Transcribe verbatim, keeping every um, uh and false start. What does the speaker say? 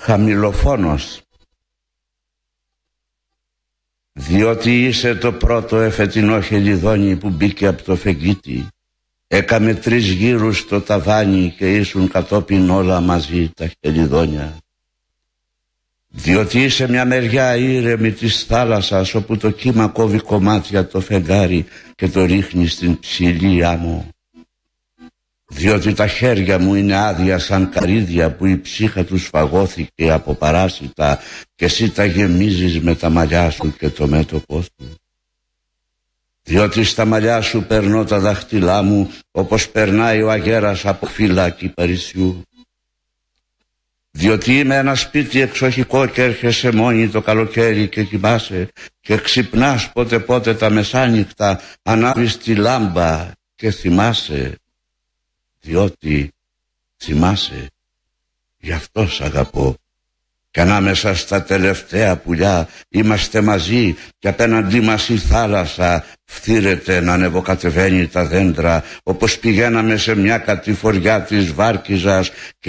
χαμηλοφόνος, διότι είσαι το πρώτο εφετινό χελιδόνι που μπήκε από το φεγγίτι. Έκαμε τρεις γύρους στο ταβάνι και ήσουν κατόπιν όλα μαζί τα χελιδόνια. Διότι είσαι μια μεριά ήρεμη της θάλασσας, όπου το κύμα κόβει κομμάτια το φεγγάρι και το ρίχνει στην ψηλή άμμο. Διότι τα χέρια μου είναι άδεια σαν καρύδια που η ψύχα τους φαγώθηκε από παράσιτα και εσύ τα γεμίζεις με τα μαλλιά σου και το μέτωπό σου. Διότι στα μαλλιά σου περνώ τα δάχτυλά μου όπως περνάει ο αγέρας από φυλάκι Παρισιού. Διότι είμαι ένα σπίτι εξοχικό και έρχεσαι μόνη το καλοκαίρι και κοιμάσαι και ξυπνάς πότε πότε τα μεσάνυχτα, ανάβεις τη λάμπα και θυμάσαι. Διότι θυμάσαι, γι' αυτό σ' αγαπώ. Κι ανάμεσα στα τελευταία πουλιά είμαστε μαζί και απέναντί μας η θάλασσα φθήρεται να ανεβοκατεβαίνει τα δέντρα όπως πηγαίναμε σε μια κατηφοριά της Βάρκιζας και